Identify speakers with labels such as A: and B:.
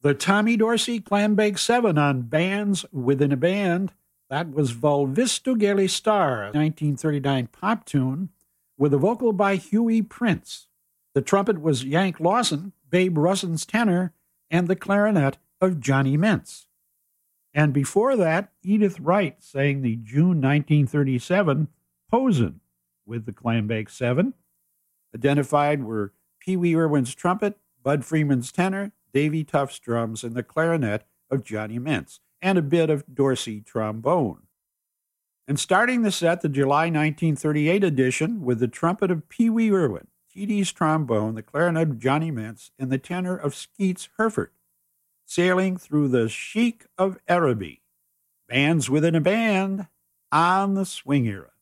A: The Tommy Dorsey Clambake 7 on Bands Within a Band. That was Volvisto Gale Star, a 1939 pop tune with a vocal by Huey Prince. The trumpet was Yank Lawson, Babe Russin's tenor, and the clarinet of Johnny Mintz. And before that, Edith Wright sang the June 1937 Posen with the Clambake 7. Identified were Pee Wee Irwin's trumpet, Bud Freeman's tenor, Davy Tuff's drums, and the clarinet of Johnny Mintz, and a bit of Dorsey trombone. And starting the set, the July 1938 edition with the trumpet of Pee Wee Irwin, TD's trombone, the clarinet of Johnny Mintz, and the tenor of Skeets Herford, sailing through the chic of Araby. Bands Within a Band on the Swing Era.